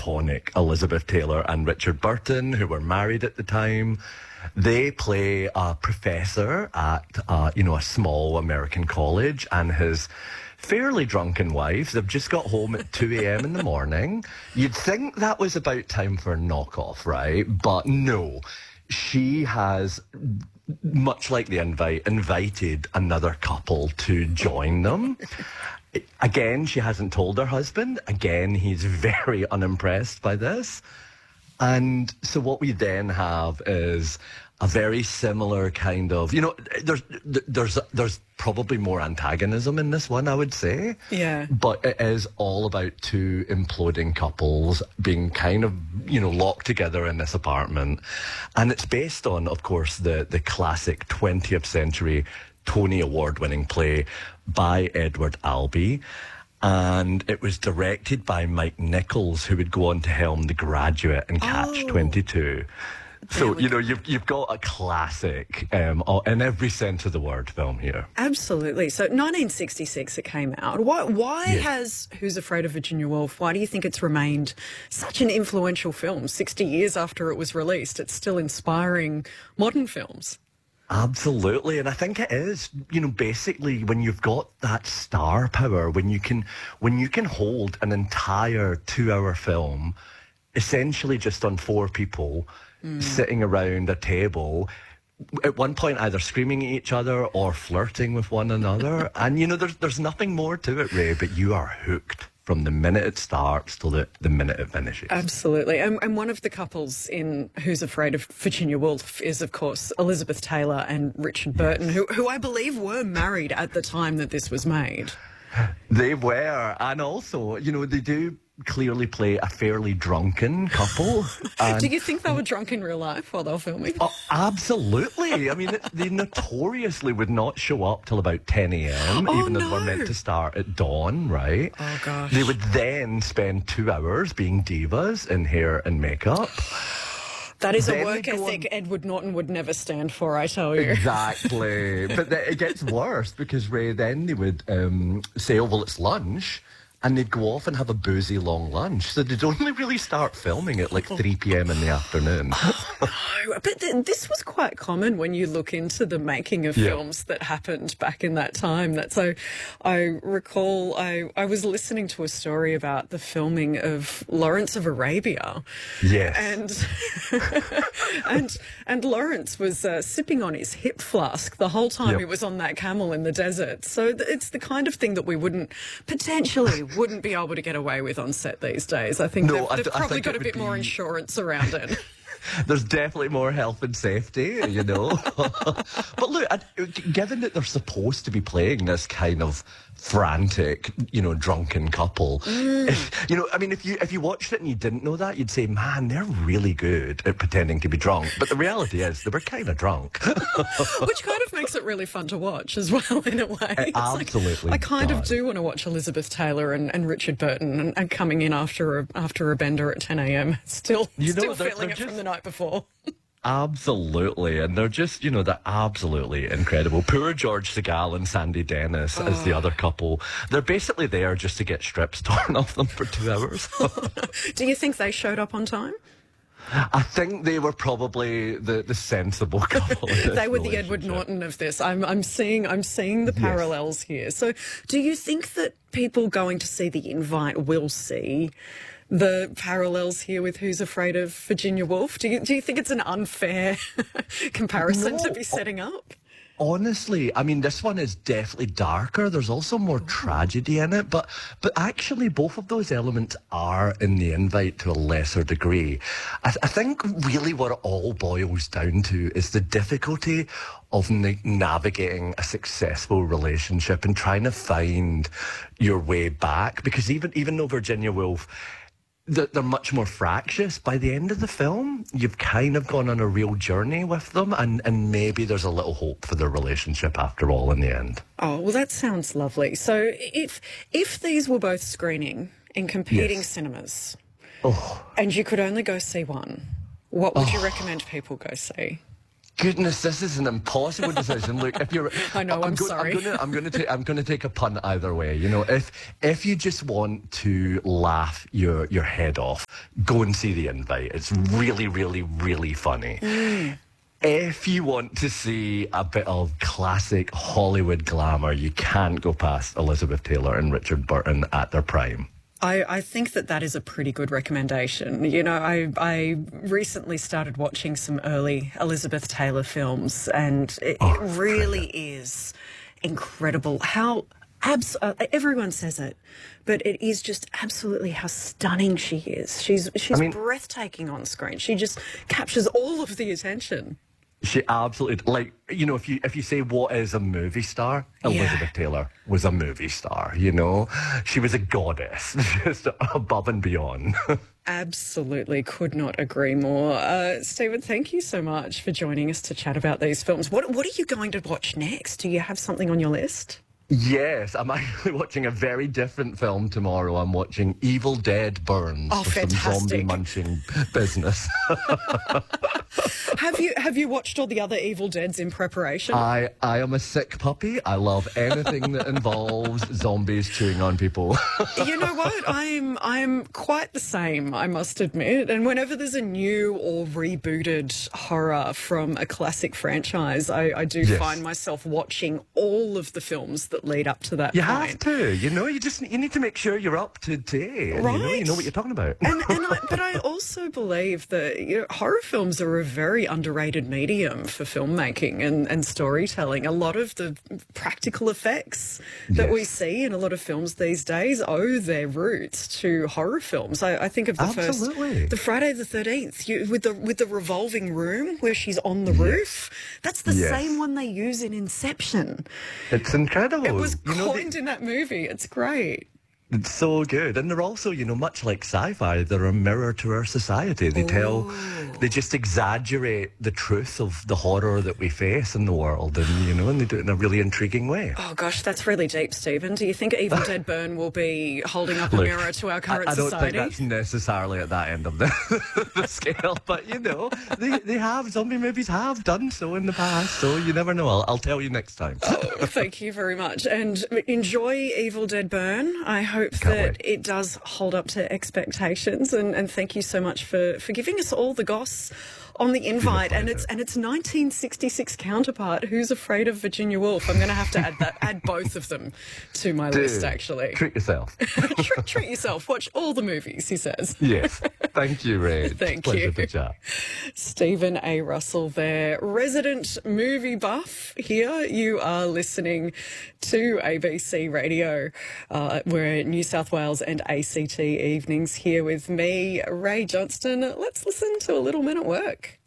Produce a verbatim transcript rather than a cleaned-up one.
iconic Elizabeth Taylor and Richard Burton, who were married at the time. They play a professor at, uh, you know, a small American college, and his fairly drunken wife. They've just got home at two a.m. in the morning. You'd think that was about time for a knockoff, right? But no, she has, much like the invite, invited another couple to join them. Again, she hasn't told her husband. Again, he's very unimpressed by this. And so what we then have is a very similar kind of, you know, there's there's there's probably more antagonism in this one, I would say. Yeah. But it is all about two imploding couples being kind of, you know, locked together in this apartment. And it's based on, of course, the, the classic twentieth century Tony Award-winning play by Edward Albee. And it was directed by Mike Nichols, who would go on to helm The Graduate and Catch Oh. twenty-two. So, we you know, you've, you've got a classic um, in every sense of the word film here. Absolutely. So nineteen sixty-six it came out. Why, why Yeah. has Who's Afraid of Virginia Woolf, why do you think it's remained such an influential film? sixty years after it was released, it's still inspiring modern films. Absolutely, and I think it is, you know, basically when you've got that star power, when you can when you can hold an entire two-hour film essentially just on four people mm. sitting around a table, at one point either screaming at each other or flirting with one another. And, you know, there's there's nothing more to it, Ray, but you are hooked from the minute it starts till the, the minute it finishes. Absolutely. And, and one of the couples in Who's Afraid of Virginia Woolf is, of course, Elizabeth Taylor and Richard Burton, yes. who, who I believe were married at the time that this was made. They were. And also, you know, they do clearly play a fairly drunken couple. Do you think they were drunk in real life while they were filming? Oh, absolutely. I mean, it, they notoriously would not show up till about ten a.m, oh, even though no. they were meant to start at dawn, right? Oh, gosh. They would then spend two hours being divas in hair and makeup. That is then a work ethic on... Edward Norton would never stand for, I tell you. Exactly. But then it gets worse because, Ray, then they would um, say, oh, well, it's lunch. And they'd go off and have a boozy long lunch. So they'd only really start filming at like three p.m. in the afternoon. No, but th this was quite common when you look into the making of yeah. films that happened back in that time. That so, I recall I I was listening to a story about the filming of Lawrence of Arabia. Yes. And and and Lawrence was uh, sipping on his hip flask the whole time yep. he was on that camel in the desert. So th it's the kind of thing that we wouldn't potentially wouldn't be able to get away with on set these days. I think no, they've, I they've probably got a bit be... more insurance around it. There's definitely more health and safety, you know. But look, I, given that they're supposed to be playing this kind of frantic, you know, drunken couple, mm. if, you know, I mean, if you if you watched it and you didn't know that, you'd say, man, they're really good at pretending to be drunk. But the reality is they were kind of drunk. Which kind of makes it really fun to watch as well, in a way. It absolutely like, I kind does. of do want to watch Elizabeth Taylor and, and Richard Burton and, and coming in after a, after a bender at ten a.m. Still, you know, still they're, feeling they're it just... from the night before. Absolutely, and they're just, you know, they're absolutely incredible. Poor George Segal and Sandy Dennis oh. as the other couple. They're basically there just to get strips torn off them for two hours. Do you think they showed up on time? I think they were probably the, the sensible couple. They were the Edward Norton of this. I'm I'm seeing I'm seeing the parallels yes. here. So, do you think that people going to see The Invite will see the parallels here with Who's Afraid of Virginia Woolf? Do you do you think it's an unfair comparison no. to be setting up? Honestly, I mean, this one is definitely darker. There's also more tragedy in it, but but actually both of those elements are in The Invite to a lesser degree. I, th I think really what it all boils down to is the difficulty of na navigating a successful relationship and trying to find your way back. Because even even though Virginia Woolf, they're much more fractious. By the end of the film, you've kind of gone on a real journey with them, and, and maybe there's a little hope for their relationship after all in the end. Oh, well, that sounds lovely. So if if these were both screening in competing yes. cinemas, oh. and you could only go see one, what would oh. you recommend people go see? goodness, this is an impossible decision. Look, if you're, I know, I'm go- sorry. I'm gonna, I'm gonna take, I'm gonna take a punt either way. You know, if if you just want to laugh your your head off, go and see The Invite. It's really, really, really funny. Mm. If you want to see a bit of classic Hollywood glamour, you can't go past Elizabeth Taylor and Richard Burton at their prime. I, I think that that is a pretty good recommendation. You know, I, I recently started watching some early Elizabeth Taylor films, and it, Oh, it really is incredible how abs- uh, everyone says it, but it is just absolutely how stunning she is. She's she's I mean- breathtaking on screen. She just captures all of the attention. She absolutely, like, you know, if you if you say what is a movie star, Elizabeth Yeah. Taylor was a movie star, you know? She was a goddess, just above and beyond. Absolutely, could not agree more. Uh, Stephen, thank you so much for joining us to chat about these films. What What are you going to watch next? Do you have something on your list? Yes, I'm actually watching a very different film tomorrow. I'm watching Evil Dead Burns Oh, for some zombie fantastic. munching business. Have you Have you watched all the other Evil Deads in preparation? I, I am a sick puppy. I love anything that involves zombies chewing on people. You know what? I'm I'm quite the same, I must admit. And whenever there's a new or rebooted horror from a classic franchise, I, I do Yes. find myself watching all of the films that lead up to that You point. have to, you know, you just you need to make sure you're up to date. and You know, you Right. know what you're talking about. And, and I, but I also believe that you know, horror films are a very underrated medium for filmmaking and, and storytelling. A lot of the practical effects that we Yes. see in a lot of films these days owe their roots to horror films. I, I think of the Absolutely. first, the Friday the thirteenth, you, with the with the revolving room where she's on the roof. That's the Yes. same one they use in Inception. It's incredible. It was you know, they- coined in that movie. It's great. It's so good. And they're also, you know, much like sci-fi, they're a mirror to our society. They tell, they just exaggerate the truth of the horror that we face in the world. And, you know, and they do it in a really intriguing way. Oh gosh, that's really deep, Stephen. Do you think Evil Dead Burn will be holding up a Look, mirror to our current I, I don't society? think that's necessarily at that end of the, the scale. But, you know, they, they have, zombie movies have done so in the past. So you never know. I'll, I'll tell you next time. Oh, thank you very much. And enjoy Evil Dead Burn. I hope Can't that wait. it does hold up to expectations. And, and thank you so much for, for giving us all the goss on the invite. And it's and it's nineteen sixty-six counterpart, Who's Afraid of Virginia Woolf. I'm going to have to add that add both of them to my Do. list, actually. Treat yourself. treat, treat yourself. Watch all the movies, he says. Yes. Thank you, Ray. Thank Pleasure you. to chat. Stephen A. Russell there, resident movie buff here. You are listening to A B C Radio. Uh, we're New South Wales and A C T evenings here with me, Ray Johnston. Let's listen to a little Men at Work.